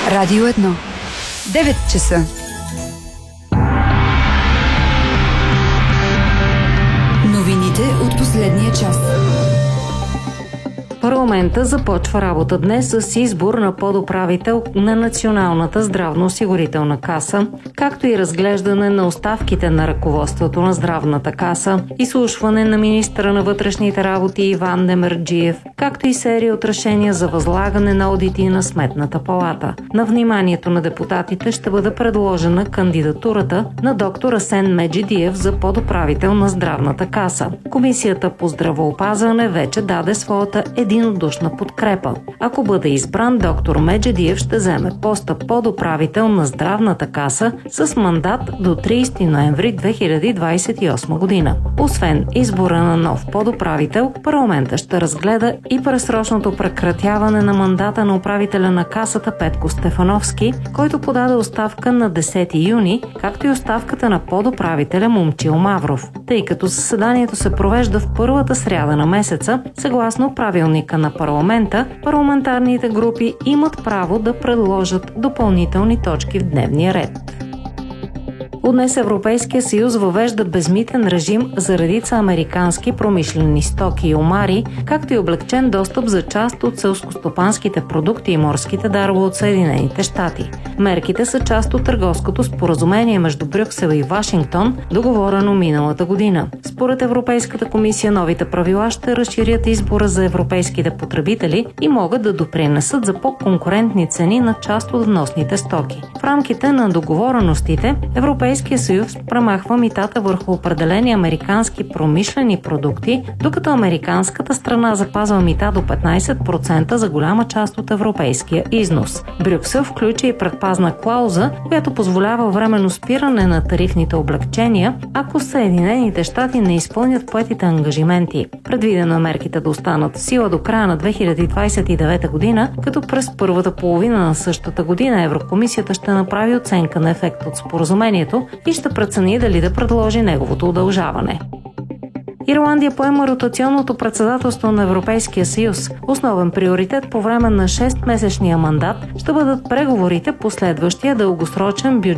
Радио 1. 9 часа. Новините от последния час. Парламента започва работа днес с избор на подуправител на Националната здравноосигурителна каса, както и разглеждане на оставките на ръководството на здравната каса, изслушване на министъра на вътрешните работи Иван Демерджиев, както и серия от решения за възлагане на одити на Сметната палата. На вниманието на депутатите ще бъде предложена кандидатурата на доктор Асен Меджидиев за подуправител на здравната каса. Комисията по здравеопазване вече даде своята единодушна подкрепа. Ако бъде избран, доктор Меджидиев ще вземе поста подуправител на здравната каса с мандат до 30 ноември 2028 година. Освен избора на нов подуправител, парламента ще разгледа и предсрочното прекратяване на мандата на управителя на касата Петко Стефановски, който подаде оставка на 10 юни, както и оставката на подуправителя Момчил Мавров. Тъй като заседанието се провежда в първата сряда на месеца, съгласно правилника на парламента, парламентарните групи имат право да предложат допълнителни точки в дневния ред. От днес Европейския съюз въвежда безмитен режим за редица американски промишлени стоки и омари, както и облекчен достъп за част от селскостопанските продукти и морските дарове от Съединените щати. Мерките са част от търговското споразумение между Брюксел и Вашингтон, договорено миналата година. Според Европейската комисия, новите правила ще разширят избора за европейските потребители и могат да допринесат за по-конкурентни цени на част от вносните стоки. В рамките на договореностите, Европейския съюз премахва митата върху определени американски промишлени продукти, докато американската страна запазва мита до 15% за голяма част от европейския износ. Брюксел включи и предпазна клауза, която позволява временно спиране на тарифните облекчения, ако Съединените щати не изпълнят поетите ангажименти. Предвидено е мерките да останат в сила до края на 2029 година, като през първата половина на същата година Еврокомисията ще направи оценка на ефект от споразумението и ще прецени дали да предложи неговото удължаване. Ирландия поема ротационното председателство на Европейския съюз. Основен приоритет по време на 6-месечния мандат ще бъдат преговорите по следващия дългосрочен бюджет